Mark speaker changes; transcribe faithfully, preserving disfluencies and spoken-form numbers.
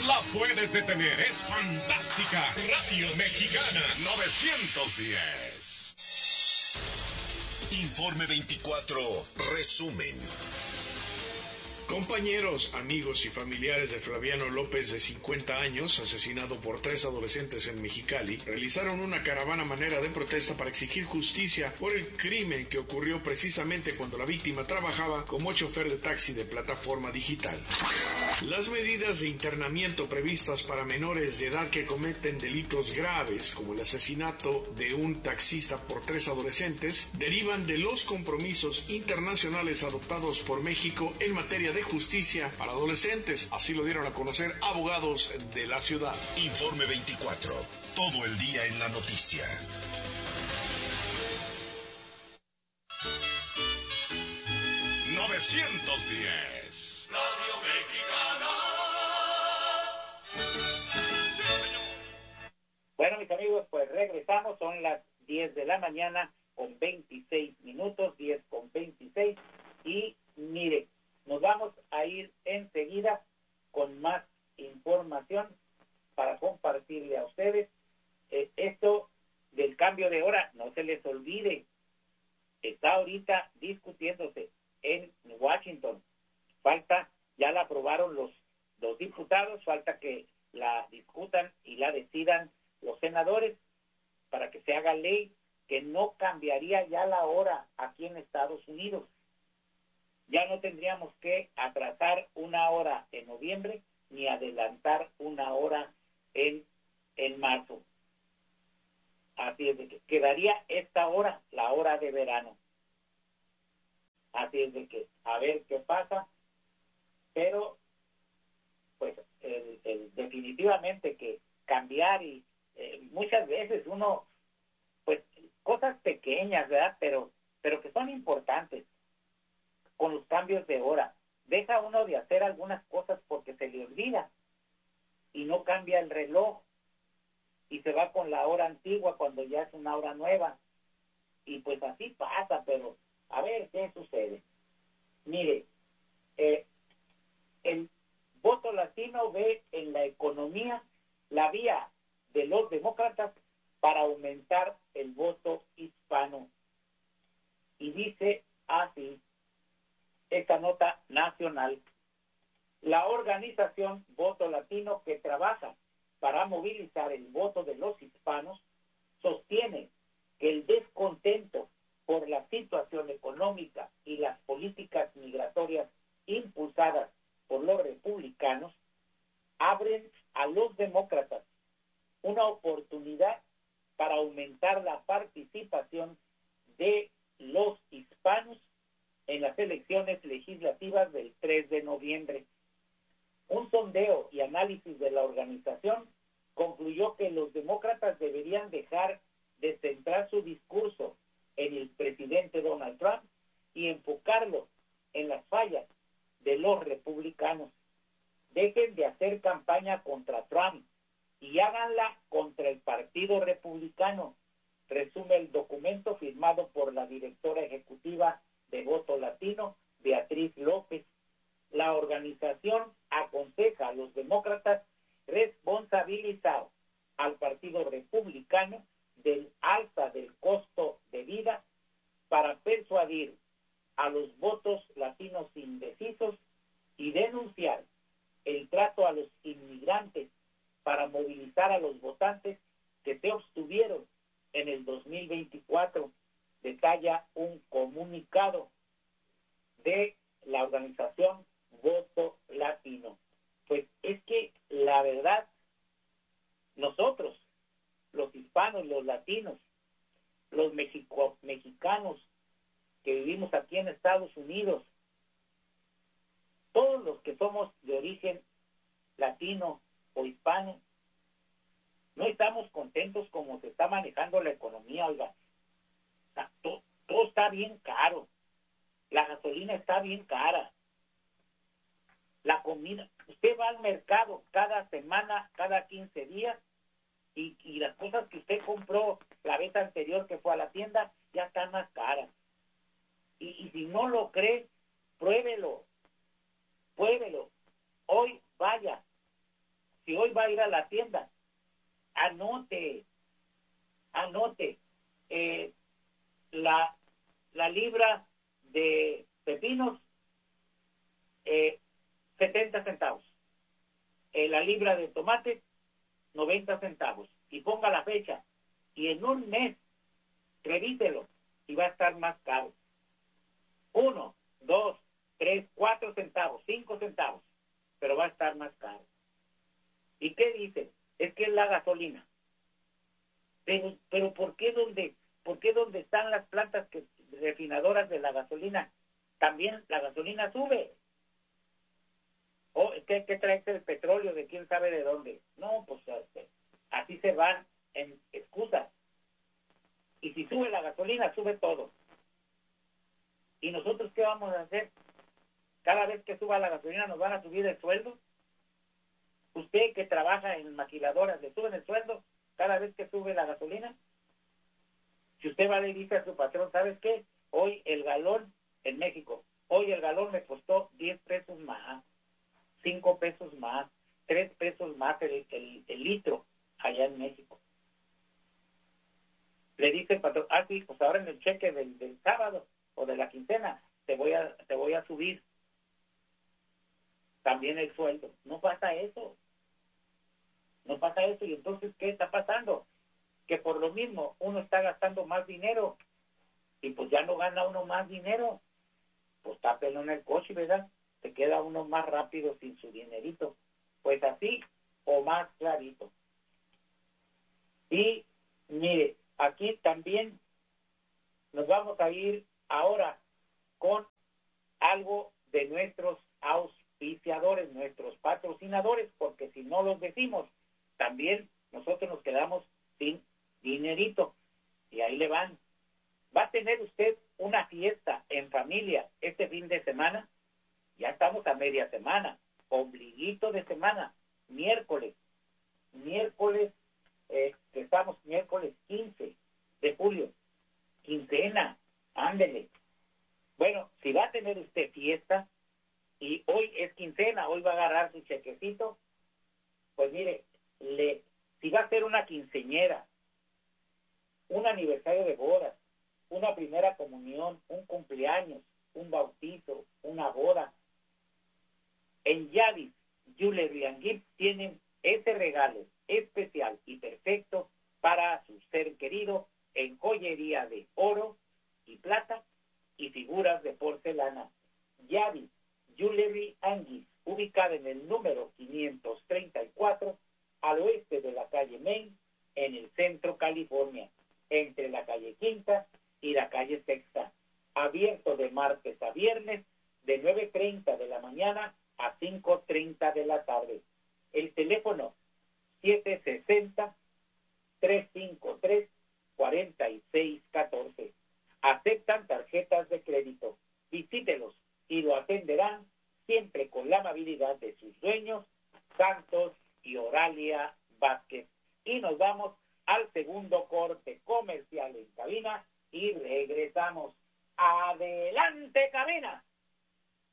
Speaker 1: la puedes detener, es fantástica. Radio Mexicana novecientos diez.
Speaker 2: Informe veinticuatro, resumen.
Speaker 3: Compañeros, amigos y familiares de Flaviano López, de cincuenta años, asesinado por tres adolescentes en Mexicali, realizaron una caravana manera de protesta para exigir justicia por el crimen que ocurrió precisamente cuando la víctima trabajaba como chofer de taxi de plataforma digital. Las medidas de internamiento previstas para menores de edad que cometen delitos graves, como el asesinato de un taxista por tres adolescentes, derivan de los compromisos internacionales adoptados por México en materia de justicia para adolescentes. Así lo dieron a conocer abogados de la ciudad.
Speaker 2: Informe veinticuatro, todo el día en la noticia.
Speaker 1: novecientos diez.
Speaker 4: Radio Mexicana.
Speaker 1: Sí, señor.
Speaker 5: Bueno, mis amigos, pues regresamos. Son las diez de la mañana con veintiséis minutos, diez con veintiséis. Y mire, nos vamos a ir enseguida con más información para compartirle a ustedes. Eh, esto del cambio de hora, no se les olvide, está ahorita discutiéndose en Washington. Falta, ya la aprobaron los, los diputados, falta que la discutan y la decidan los senadores para que se haga ley, que no cambiaría ya la hora aquí en Estados Unidos. Ya no tendríamos que atrasar una hora en noviembre ni adelantar una hora en, en marzo. Así es de que quedaría esta hora, la hora de verano. Así es de que a ver qué pasa, pero pues el, el, definitivamente que cambiar y eh, muchas veces uno, pues cosas pequeñas, ¿verdad? Pero, pero que son importantes. Con los cambios de hora, deja uno de hacer algunas cosas porque se le olvida y no cambia el reloj y se va con la hora antigua cuando ya es una hora nueva, y pues así pasa. Pero a ver qué sucede. Mire, eh, el voto latino ve en la economía la vía de los demócratas para aumentar el voto hispano, y dice así esta nota nacional: la organización Voto Latino, que trabaja para movilizar el voto de los hispanos, sostiene que el descontento por la situación económica y las políticas migratorias impulsadas por los republicanos abren a los demócratas una oportunidad para aumentar la participación de los hispanos en las elecciones legislativas del tres de noviembre. Un sondeo y análisis de la organización concluyó que los demócratas deberían dejar de centrar su discurso en el presidente Donald Trump y enfocarlo en las fallas de los republicanos. Dejen de hacer campaña contra Trump y háganla contra el Partido Republicano, resume el documento firmado por la directora ejecutiva de Voto Latino, Beatriz López. La organización aconseja a los demócratas responsabilizar al Partido Republicano del alza del costo de vida para persuadir a los votos latinos indecisos y denunciar el trato a los inmigrantes para movilizar a los votantes que se abstuvieron en el dos mil veinticuatro, detalla un comunicado de la organización Voto Latino. Pues es que la verdad, nosotros, los hispanos, los latinos, los mexico, mexicanos que vivimos aquí en Estados Unidos, todos los que somos de origen latino o hispano, no estamos contentos como se está manejando la economía, oiga. O sea, todo, todo está bien caro. La gasolina está bien cara. La comida, usted va al mercado cada semana, cada quince días, y, y las cosas que usted compró la vez anterior que fue a la tienda ya están más caras. Y, y si no lo cree, pruébelo, pruébelo. Hoy vaya, va a ir a la tienda, anote, anote, eh, la, la libra de pepinos, eh, setenta centavos, eh, la libra de tomate, noventa centavos, y ponga la fecha, y en un mes, revíselo, y va a estar más caro. Uno, dos, tres, cuatro centavos, cinco centavos, pero va a estar más caro. ¿Y qué dicen? Es que es la gasolina. Pero, pero ¿por qué donde, por qué donde están las plantas que, refinadoras de la gasolina, también la gasolina sube? ¿O es que hay que traerse el petróleo de quién sabe de dónde? No, pues así se van en excusas. Y si sube la gasolina, sube todo. ¿Y nosotros qué vamos a hacer? Cada vez que suba la gasolina, ¿nos van a subir el sueldo? Usted que trabaja en maquiladoras, ¿le suben el sueldo cada vez que sube la gasolina? Si usted va y dice a su patrón, ¿sabes qué? Hoy el galón en México, hoy el galón me costó diez pesos más, cinco pesos más, tres pesos más el, el, el litro allá en México. Le dice el patrón, ah, sí, pues ahora en el cheque del, del sábado o de la quincena te voy a, te voy a subir también el sueldo. No pasa eso. No pasa eso. Y entonces, ¿qué está pasando? Que por lo mismo uno está gastando más dinero y pues ya no gana uno más dinero. Pues tápelo en el coche, ¿verdad? Se queda uno más rápido sin su dinerito. Pues así o más clarito. Y mire, aquí también nos vamos a ir ahora con algo de nuestros auspiciadores, nuestros patrocinadores, porque si no los decimos, también nosotros nos quedamos sin dinerito. Y ahí le van. ¿Va a tener usted una fiesta en familia este fin de semana? Ya estamos a media semana, ombliguito de semana, miércoles, miércoles, eh, que estamos miércoles quince de julio, quincena, ándele. Bueno, si va a tener usted fiesta, y hoy es quincena, hoy va a agarrar su chequecito, pues mire, le, si va a ser una quinceñera, un aniversario de bodas, una primera comunión, un cumpleaños, un bautizo, una boda, en Yavis Jewelry and Gift tienen ese regalo especial y perfecto para su ser querido en joyería de oro y plata y figuras de porcelana. Yavis Jewelry and Gift, ubicada en el número quinientos treinta y cuatro al oeste de la calle Main, en el centro California, entre la calle Quinta y la calle Sexta. Abierto de martes a viernes, de nueve treinta de la mañana a cinco treinta de la tarde. El teléfono siete sesenta, trescientos cincuenta y tres, cuarenta y seis catorce. Aceptan tarjetas de crédito. Visítelos y lo atenderán siempre con la amabilidad de sus dueños, Santos y Oralia Vázquez. Y nos vamos al segundo corte comercial en cabina y regresamos. ¡Adelante, cabina!